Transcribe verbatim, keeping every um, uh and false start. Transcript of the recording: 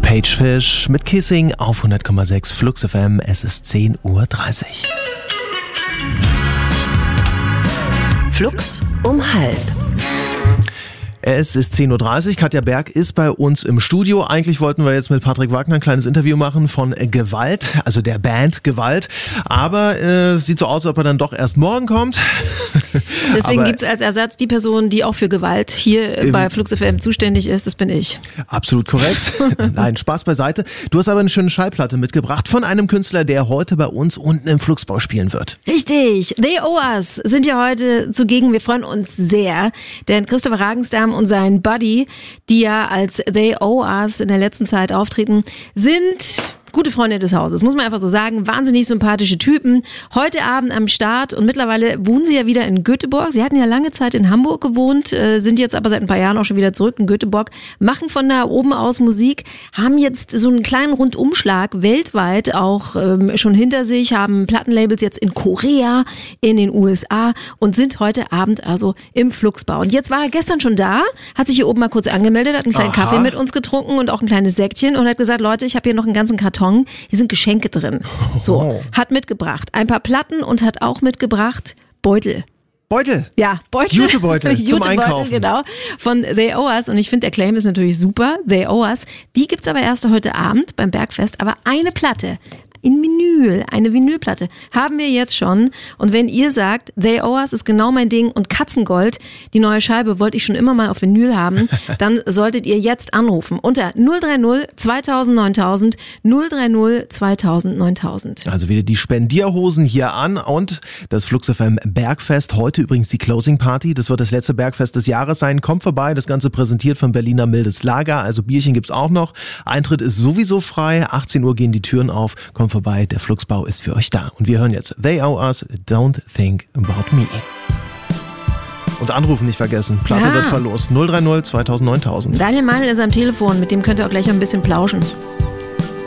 Pagefish mit Kissing auf hundert Komma sechs Flux F M. Es ist zehn Uhr dreißig. Flux um halb. Es ist zehn Uhr dreißig, Katja Berg ist bei uns im Studio. Eigentlich wollten wir jetzt mit Patrick Wagner ein kleines Interview machen von Gewalt, also der Band Gewalt. Aber äh, sieht so aus, als ob er dann doch erst morgen kommt. Deswegen gibt es als Ersatz die Person, die auch für Gewalt hier ähm, bei Flux F M zuständig ist. Das bin ich. Absolut korrekt. Nein, Spaß beiseite. Du hast aber eine schöne Schallplatte mitgebracht von einem Künstler, der heute bei uns unten im Fluxbau spielen wird. Richtig. They Owe Us sind ja heute zugegen. Wir freuen uns sehr, denn Christopher Ragensdam und sein Buddy, die ja als They Owe Us in der letzten Zeit auftreten, sind gute Freunde des Hauses, muss man einfach so sagen. Wahnsinnig sympathische Typen. Heute Abend am Start und mittlerweile wohnen sie ja wieder in Göteborg. Sie hatten ja lange Zeit in Hamburg gewohnt, sind jetzt aber seit ein paar Jahren auch schon wieder zurück in Göteborg, machen von da oben aus Musik, haben jetzt so einen kleinen Rundumschlag weltweit auch ähm, schon hinter sich, haben Plattenlabels jetzt in Korea, in den U S A und sind heute Abend also im Fluxbau. Und jetzt war er gestern schon da, hat sich hier oben mal kurz angemeldet, hat einen kleinen Aha. Kaffee mit uns getrunken und auch ein kleines Säckchen und hat gesagt, Leute, ich habe hier noch einen ganzen Karton. Hier sind Geschenke drin. So, oh. Hat mitgebracht ein paar Platten und hat auch mitgebracht Beutel. Beutel? Ja, Beutel. Jutebeutel zum Einkaufen. Genau, von They Owe Us. Und ich finde, der Claim ist natürlich super. They Owe Us. Die gibt's aber erst heute Abend beim Bergfest. Aber eine Platte in Vinyl, eine Vinylplatte, haben wir jetzt schon. Und wenn ihr sagt, They Owe Us ist genau mein Ding und Katzengold, die neue Scheibe wollte ich schon immer mal auf Vinyl haben, dann solltet ihr jetzt anrufen unter null drei null zweitausend neuntausend, null drei null zweitausend neuntausend. Also wieder die Spendierhosen hier an und das Flux F M Bergfest. Heute übrigens die Closing Party. Das wird das letzte Bergfest des Jahres sein. Kommt vorbei. Das Ganze präsentiert von Berliner Mildes Lager. Also Bierchen gibt's auch noch. Eintritt ist sowieso frei. achtzehn Uhr gehen die Türen auf. Kommt vorbei, der Fluxbau ist für euch da. Und wir hören jetzt They Owe Us, Don't Think About Me. Und anrufen nicht vergessen. Platte ja. wird verlost. null drei null zweitausend neuntausend. Daniel Meinl ist am Telefon, mit dem könnt ihr auch gleich ein bisschen plauschen.